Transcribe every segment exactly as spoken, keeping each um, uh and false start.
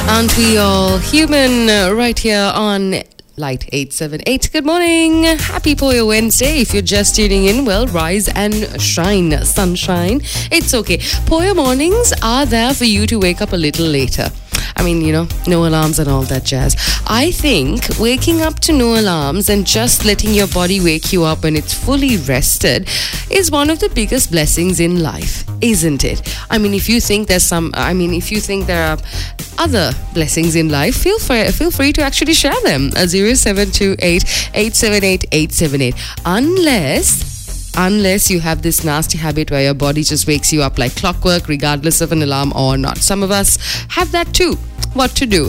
Aren't we all human? Uh, right here on Light eight seven eight. Good morning. Happy Poya Wednesday. If you're just tuning in, well, rise and shine, sunshine. It's okay. Poya mornings are there for you to wake up a little later. I mean, you know, no alarms and all that jazz. I think waking up to no alarms and just letting your body wake you up when it's fully rested is one of the biggest blessings in life, isn't it? I mean, if you think there's some, I mean, if you think there are other blessings in life, feel free, feel free to actually share them at zero seven two eight, eight seven eight, eight seven eight. Unless... Unless you have this nasty habit where your body just wakes you up like clockwork, regardless of an alarm or not. Some of us have that too. What to do?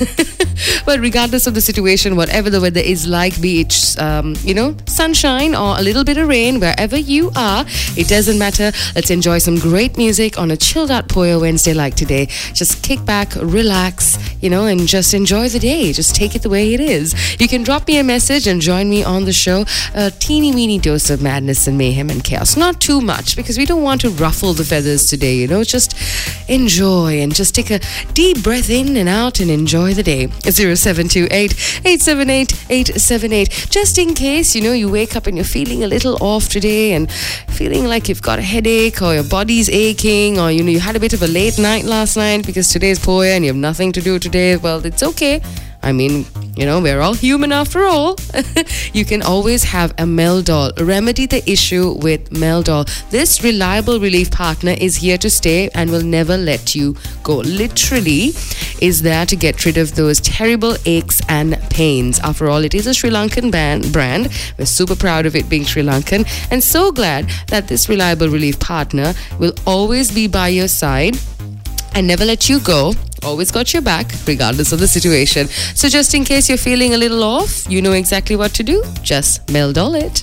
But regardless of the situation, whatever the weather is like, be it, um, you know, sunshine or a little bit of rain, wherever you are, it doesn't matter. Let's enjoy some great music on a chilled out Poya Wednesday like today. Just kick back, relax, you know, and just enjoy the day. Just take it the way it is. You can drop me a message and join me on the show. A teeny weeny dose of madness and mayhem and chaos. Not too much, because we don't want to ruffle the feathers today, you know. Just enjoy and just take a deep breath in and out and enjoy the day. zero seven two eight, eight seven eight, eight seven eight. Just in case, you know, you wake up and you're feeling a little off today and feeling like you've got a headache or your body's aching, or, you know, you had a bit of a late night last night because today's Poya and you have nothing to do today. Well, it's okay. I mean, you know, we're all human after all. You can always have a Meldol. Remedy the issue with Meldol. This reliable relief partner is here to stay and will never let you go. Literally is there to get rid of those terrible aches and pains. After all, it is a Sri Lankan band, brand. We're super proud of it being Sri Lankan, and so glad that this reliable relief partner will always be by your side and never let you go. Always got your back, regardless of the situation. So just in case you're feeling a little off, you know exactly what to do. Just Meldol it.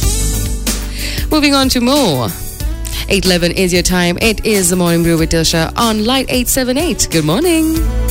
Moving on to more. eight eleven is your time. It is the Morning Brew with Dilsha on Light eight seven eight. Good morning.